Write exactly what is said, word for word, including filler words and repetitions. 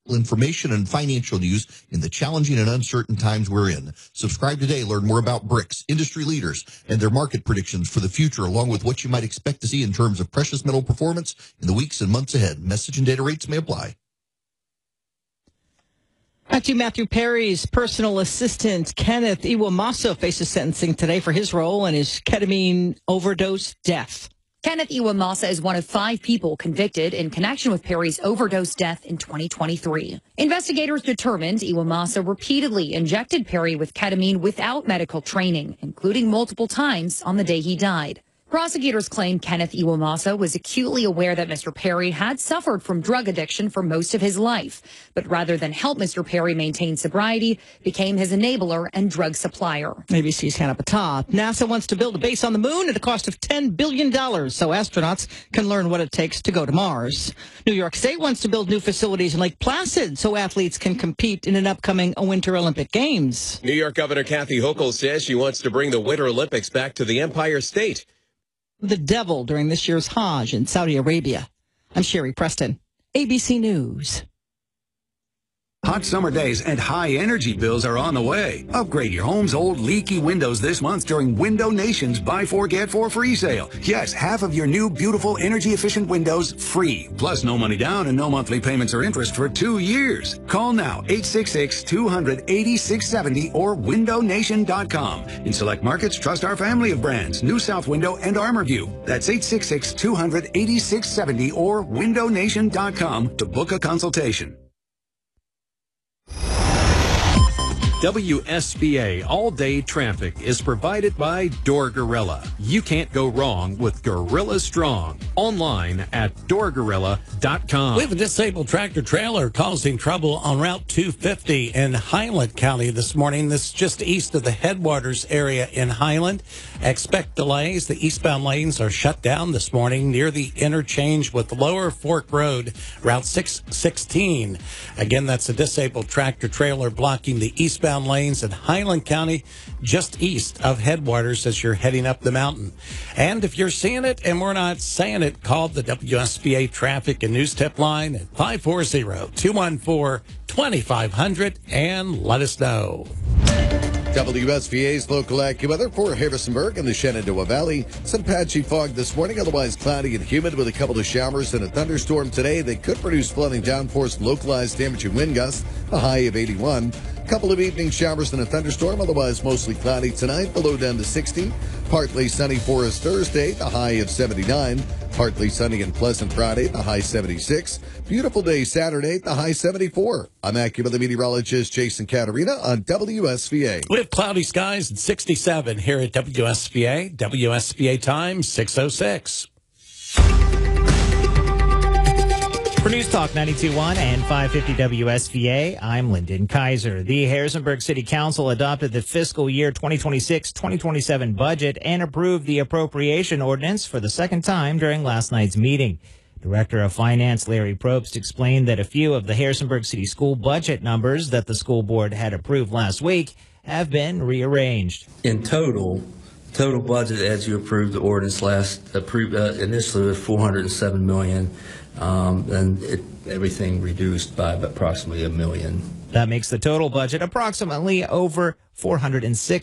information and financial news in the challenging and uncertain times we're in. Subscribe today. Learn more about bricks, industry leaders, and their market predictions for the future, along with what you might expect to see in terms of precious metal performance in the weeks and months ahead. Message and data rates may apply. Matthew Matthew Perry's personal assistant, Kenneth Iwamasa, faces sentencing today for his role in his ketamine overdose death. Kenneth Iwamasa is one of five people convicted in connection with Perry's overdose death in twenty twenty-three. Investigators determined Iwamasa repeatedly injected Perry with ketamine without medical training, including multiple times on the day he died. Prosecutors claim Kenneth Iwamasa was acutely aware that Mister Perry had suffered from drug addiction for most of his life, but rather than help Mister Perry maintain sobriety, became his enabler and drug supplier. A B C's Hannah Patah. NASA wants to build a base on the moon at a cost of ten billion dollars so astronauts can learn what it takes to go to Mars. New York State wants to build new facilities in Lake Placid so athletes can compete in an upcoming Winter Olympic Games. New York Governor Kathy Hochul says she wants to bring the Winter Olympics back to the Empire State. The devil during this year's Hajj in Saudi Arabia. I'm Sherry Preston, A B C News. Hot summer days and high energy bills are on the way. Upgrade your home's old leaky windows this month during Window Nation's Buy Four Get Four free sale. Yes, half of your new beautiful energy efficient windows free. Plus no money down and no monthly payments or interest for two years. Call now eight six six, two hundred, eighty-six seventy or window nation dot com. In select markets, trust our family of brands, New South Window and ArmorView. That's eight six six, two hundred, eighty-six seventy or window nation dot com to book a consultation. W S B A all-day traffic is provided by Door Gorilla. You can't go wrong with Gorilla Strong. Online at door gorilla dot com. We have a disabled tractor trailer causing trouble on Route two fifty in Highland County this morning. This is just east of the Headwaters area in Highland. Expect delays. The eastbound lanes are shut down this morning near the interchange with Lower Fork Road, Route six sixteen. Again, that's a disabled tractor trailer blocking the eastbound lanes in Highland County, just east of Headwaters as you're heading up the mountain. And if you're seeing it and we're not saying it, call the W S B A traffic and news tip line at five four zero, two one four, two five zero zero and let us know. W S B A's local AccuWeather for Harrisonburg and the Shenandoah Valley. Some patchy fog this morning, otherwise cloudy and humid with a couple of showers and a thunderstorm today. They could produce flooding downpours and localized damaging wind gusts, a high of eighty-one. Couple of evening showers and a thunderstorm, otherwise mostly cloudy tonight, the low down to sixty. Partly sunny for us Thursday, the high of seventy-nine. Partly sunny and pleasant Friday, the high seventy-six. Beautiful day Saturday, the high seventy-four. I'm AccuWeather meteorologist Jason Caterina on W S B A. We have cloudy skies at sixty-seven here at W S B A. W S B A time, six oh six. For News Talk ninety-two point one and five fifty W S V A, I'm Lyndon Kaiser. The Harrisonburg City Council adopted the fiscal year twenty twenty-six twenty twenty-seven budget and approved the appropriation ordinance for the second time during last night's meeting. Director of Finance Larry Probst explained that a few of the Harrisonburg City School budget numbers that the school board had approved last week have been rearranged. In total, total budget as you approved the ordinance last approved uh, initially was four hundred seven million dollars. Um, and it, everything reduced by approximately a million. That makes the total budget approximately over four hundred six